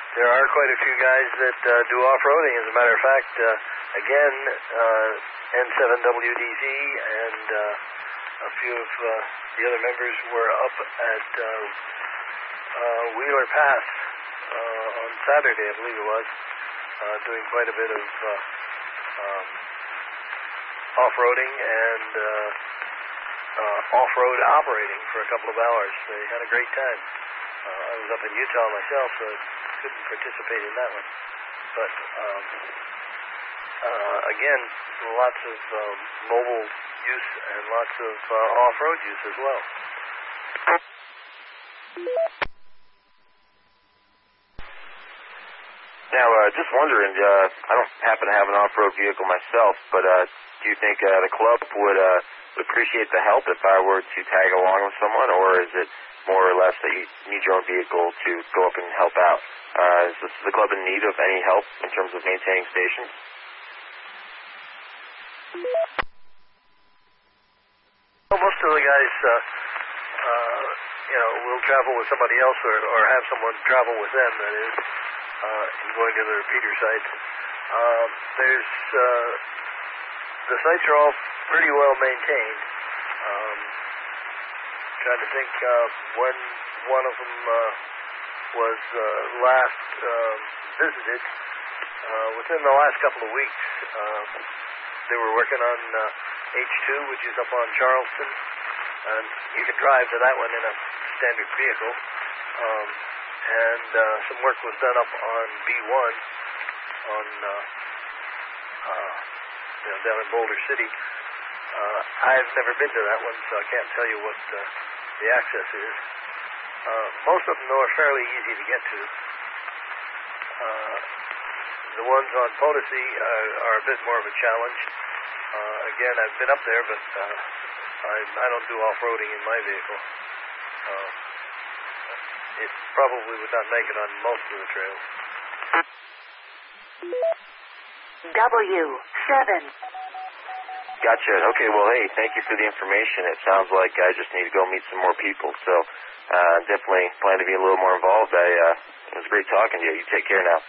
There are quite a few guys that do off-roading. As a matter of fact, again, N7WDZ and a few of the other members were up at Wheeler Pass on Saturday, I believe it was, doing quite a bit of off-roading and off-road operating for a couple of hours. They had a great time. I was up in Utah myself, so I couldn't participate in that one. But again, lots of mobile use and lots of off-road use as well. Now, just wondering, I don't happen to have an off-road vehicle myself, but do you think the club would appreciate the help if I were to tag along with someone, or is it more or less that you need your own vehicle to go up and help out? Is the club in need of any help in terms of maintaining stations? Well, most of the guys, will travel with somebody else or have someone travel with them, that is, in going to the repeater sites. The sites are all pretty well maintained. Trying to think when one of them was last visited. Within the last couple of weeks, they were working on H2, which is up on Charleston, and you can drive to that one in a standard vehicle. And some work was done up on B1 on down in Boulder City. I've never been to that one, so I can't tell you what the access is. Most of them, though, are fairly easy to get to. The ones on Potosi are a bit more of a challenge. Again, I've been up there, but I don't do off-roading in my vehicle. It probably would not make it on most of the trails. W7. Gotcha. Okay, well, hey, thank you for the information. It sounds like I just need to go meet some more people, so definitely plan to be a little more involved. It was great talking to you. You take care now.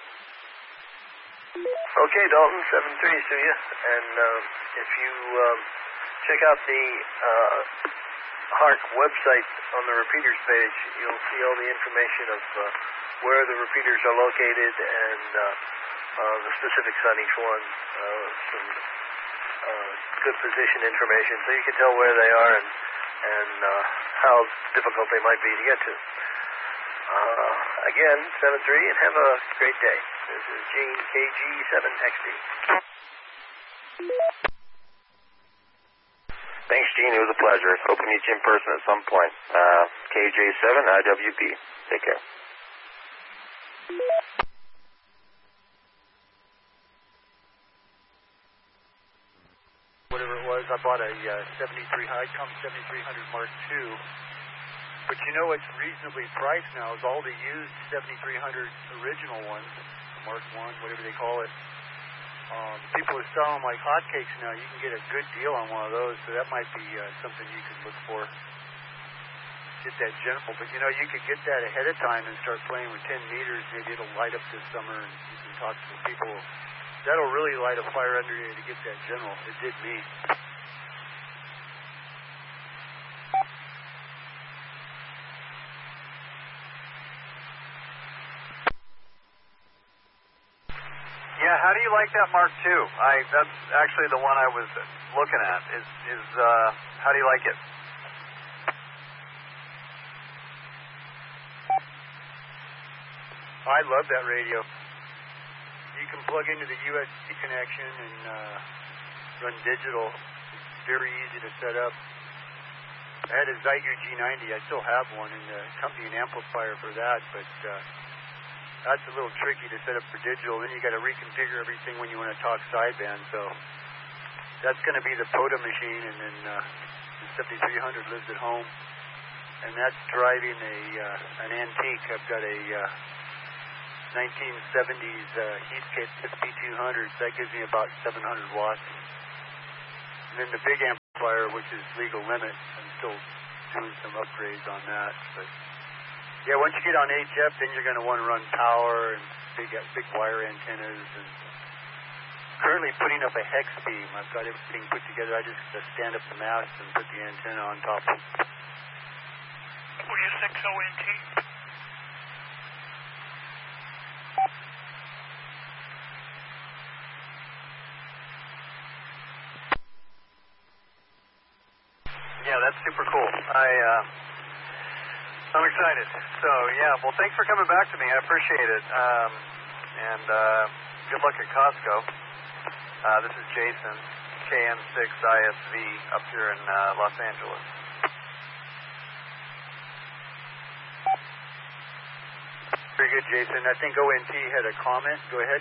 Okay, Dalton, 7-3 to you. And if you check out the HARC website on the repeaters page, you'll see all the information of where the repeaters are located and the specifics on each one. Some good position information, so you can tell where they are and how difficult they might be to get to. Again, 7-3, and have a great day. This is Gene, KG7XD. Thanks, Gene. It was a pleasure. Hope to meet you in person at some point. KJ7IWB. Take care. Whatever it was, I bought a 73 High-Comp 7300 Mark II. But you know what's reasonably priced now is all the used 7300 original ones, Mark I, whatever they call it. People are selling them like hotcakes now. You can get a good deal on one of those, so that might be something you could look for. Get that general, but you could get that ahead of time and start playing with 10 meters. Maybe it'll light up this summer, and you can talk to people. That'll really light a fire under you to get that general. It did me. Yeah, how do you like that Mark II? That's actually the one I was looking at. How do you like it? I love that radio. You can plug into the USB connection and run digital. It's very easy to set up. I had a Zyger G90. I still have one, and the company an amplifier for that, but that's a little tricky to set up for digital. Then you got to reconfigure everything when you want to talk sideband. So that's going to be the POTA machine, and then the 7300 lives at home, and that's driving an antique. I've got a 1970s Heathkit SP200. So that gives me about 700 watts. And then the big amplifier, which is legal limit, I'm still doing some upgrades on that, but Yeah, once you get on HF, then you're going to want to run power and big wire antennas. And currently putting up a hex beam. I've got everything put together. I just stand up the mast and put the antenna on top of it. W60NT. Yeah, that's super cool. I'm excited. So, yeah, well, thanks for coming back to me. I appreciate it. And good luck at Costco. This is Jason, KM6ISV, up here in Los Angeles. Very good, Jason. I think ONT had a comment. Go ahead.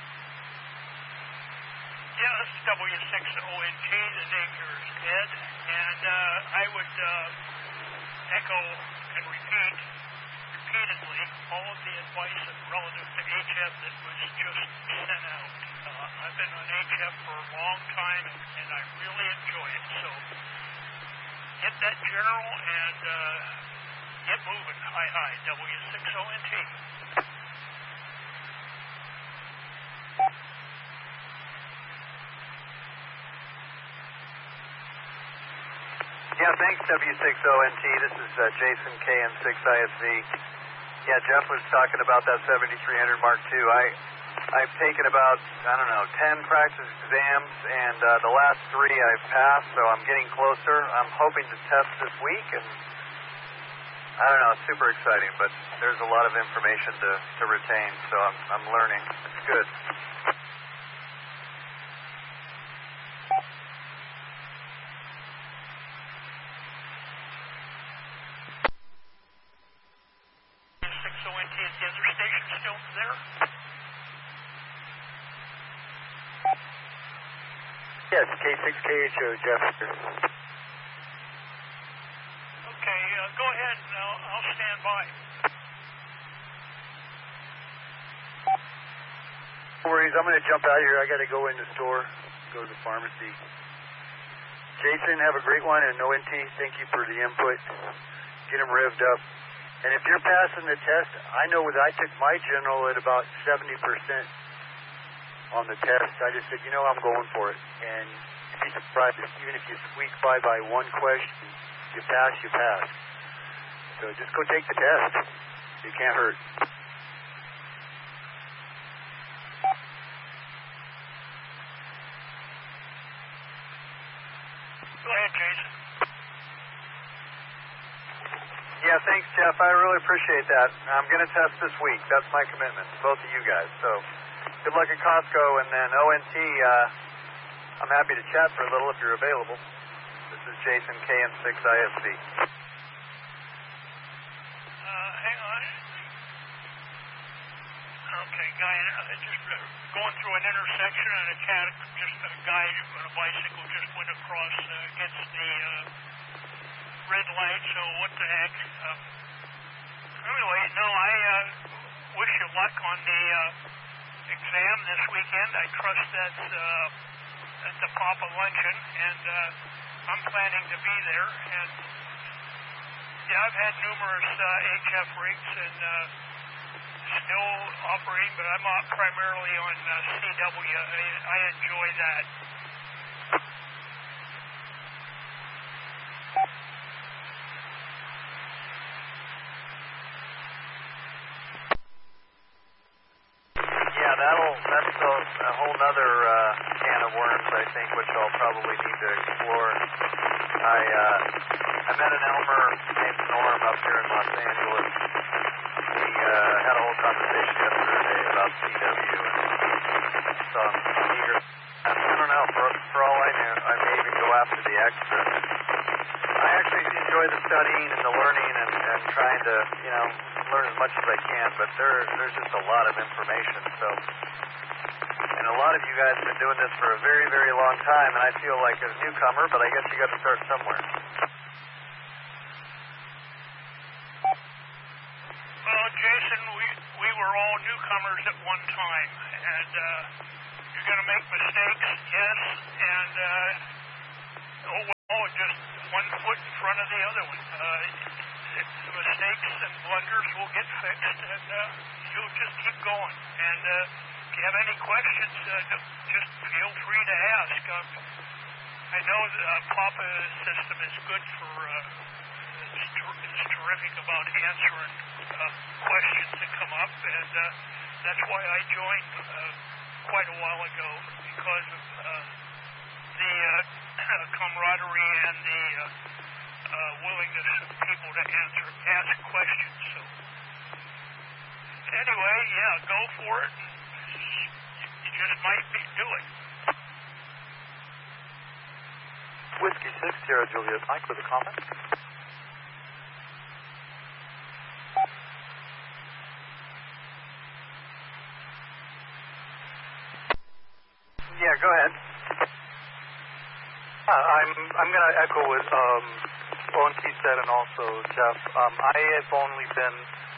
Yeah, this is W6ONT. The name here is Ed. And I would echo and repeat repeatedly all of the advice relative to HF that was just sent out. I've been on HF for a long time, and I really enjoy it. So get that general and get moving. Hi, W6ONT. Yeah, thanks, W6ONT. This is Jason, KM6ISV. Yeah, Jeff was talking about that 7300 Mark II. I've taken about, 10 practice exams, and the last 3 I've passed, so I'm getting closer. I'm hoping to test this week, and it's super exciting, but there's a lot of information to retain, so I'm learning. It's good. Is the other station still there? Yes, K6KHO, Jeff. Okay, go ahead and I'll stand by. No worries, I'm going to jump out here. I got to go in the store, go to the pharmacy. Jason, have a great one, and ONT, thank you for the input. Get them revved up. And if you're passing the test, I know I took my general at about 70% on the test. I just said, I'm going for it. And you'd be surprised, even if you squeak by one question, you pass. So just go take the test. It can't hurt. Go ahead, Jason. Yeah, thanks, Jeff. I really appreciate that. I'm going to test this week. That's my commitment to both of you guys. So good luck at Costco, and then ONT, I'm happy to chat for a little if you're available. This is Jason, KM6ISV. Hang on. Okay, guy, just going through an intersection, and a guy on a bicycle just went across against the red light, so what the heck. Anyway, no, I wish you luck on the exam this weekend. I trust that's at the Papa Luncheon, and I'm planning to be there. And yeah, I've had numerous HF rigs and still operating, but I'm primarily on CW. I enjoy that. That's a whole other can of worms, I think, which I'll probably need to explore. I met an Elmer named Norm up here in Los Angeles. We had a whole conversation yesterday about CW, and so I'm eager. I don't know, for all I know, I may even go after the extra. I actually enjoy the studying and the learning and trying to, learn as much as I can, but there's just a lot of information, so... And a lot of you guys have been doing this for a very, very long time, and I feel like a newcomer, but I guess you got to start somewhere. Well, Jason, we were all newcomers at one time, and you're going to make mistakes, yes, and just one foot in front of the other one. The mistake mistakes and blunders will get fixed, and you'll just keep going. And if you have any questions, just feel free to ask. I know the Papa system is good for, it's terrific about answering questions that come up, and that's why I joined quite a while ago, because of the camaraderie and the willingness of people to ask questions. So anyway, yeah, go for it. You just might do it. Whiskey 6, Sierra Juliet Mike with a comment. Yeah, go ahead. I'm going to echo what ONT said, and also Jeff. I have only been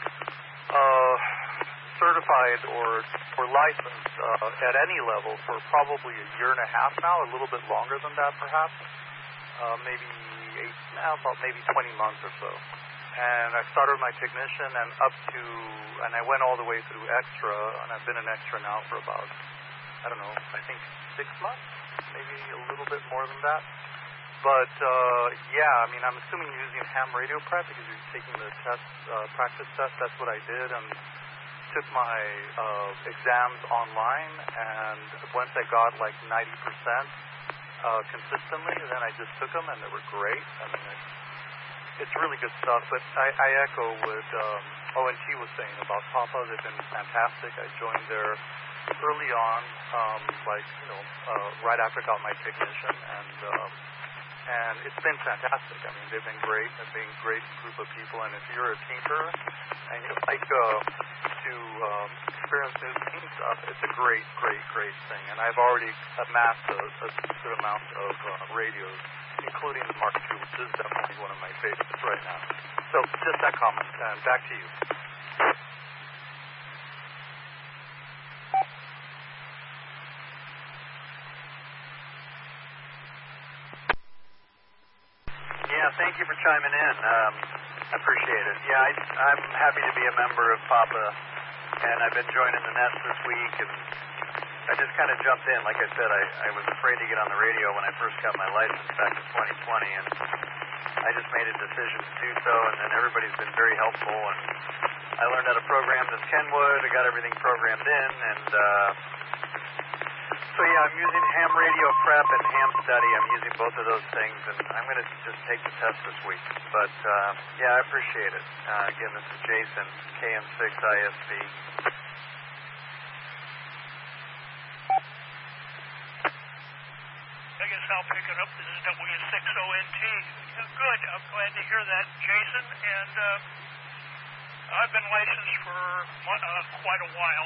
certified or licensed at any level for probably a year and a half now, a little bit longer than that perhaps, maybe 20 months or so. And I started my technician and I went all the way through extra, and I've been an extra now for about, I don't know, I think 6 months, maybe a little bit more than that. But, yeah, I mean, I'm assuming you're using ham radio prep because you're taking the test, practice test. That's what I did, and took my exams online, and once I got like 90% consistently, then I just took them, and they were great. I mean, it's really good stuff. But I echo what ONT was saying about Papa. They've been fantastic. I joined there early on, right after I got my technician, and it's been fantastic. I mean, they've been great. They've been a great group of people. And if you're a tinker and you like to experience new things, it's a great thing. And I've already amassed a good amount of radios, including the Mark II, which is definitely one of my favorites right now. So just that comment, and back to you. Thank you for chiming in. I appreciate it. Yeah, I'm happy to be a member of Papa, and I've been joining the nest this week, and I just kind of jumped in. Like I said, I was afraid to get on the radio when I first got my license back in 2020, and I just made a decision to do so, and then everybody's been very helpful, and I learned how to program this Kenwood. I got everything programmed in, and so yeah, I'm using ham radio prep and ham study. I'm using both of those things, and I'm going to just take the test this week. But yeah, I appreciate it. Again, this is Jason, KM6ISV. I guess I'll pick it up. This is W6ONT. Yeah, good. I'm glad to hear that, Jason. And I've been licensed for quite a while.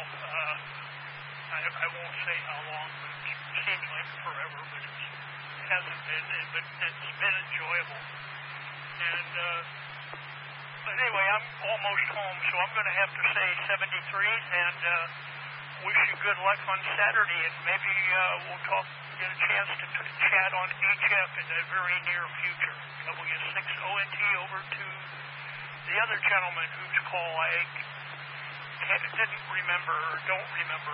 I won't say how long, but it seems like forever, but it hasn't been. But it's been enjoyable. And anyway, I'm almost home, so I'm going to have to say 73, and wish you good luck on Saturday, and maybe we'll get a chance to chat on HF in the very near future. W6ONT over to the other gentleman whose call I didn't remember or don't remember.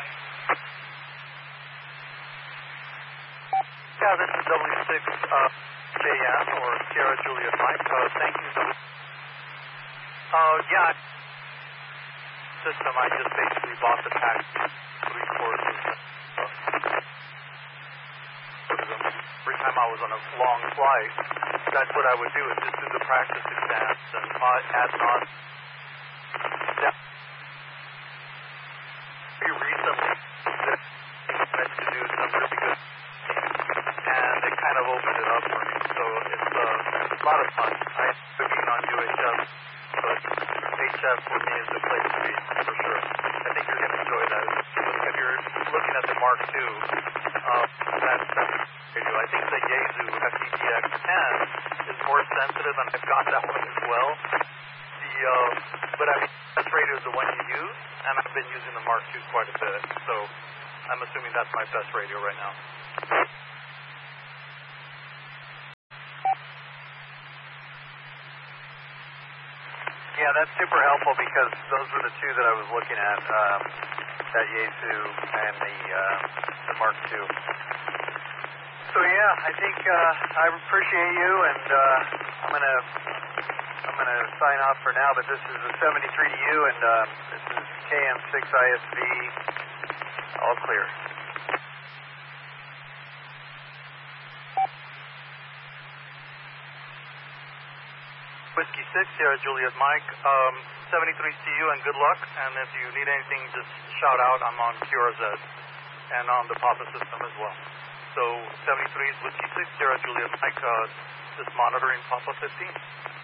Yeah, this is W6 JM or Sierra Juliet Mike. Thank you. Yeah, system. I just basically bought the taxi 3 courses. Every time I was on a long flight, that's what I would do, is just do the practice exams and add on. Yeah. Pretty recently, I went to do some really good things, and they kind of opened it up for me. So it's a lot of fun. I'm looking on UHF, but HF for me is the place to be, for sure. I think you're going to enjoy that. If you're looking at the Mark II, that's radio. I think the Yaesu FTTX10 is more sensitive, and I've got that one as well. But I mean, that radio is the one you use, and I've been using the Mark II quite a bit, so I'm assuming that's my best radio right now. Yeah, that's super helpful because those were the two that I was looking at, that Yaesu and the Mark II. So yeah, I think I appreciate you, and I'm gonna sign off for now. But this is a 73 to you, and this is KM6 ISV. All clear. Whiskey 6, Sierra Juliet Mike. 73 to you and good luck. And if you need anything, just shout out. I'm on QRZ and on the Papa system as well. So 73 is Whiskey 6, Sierra Juliet Mike, just monitoring Papa 15.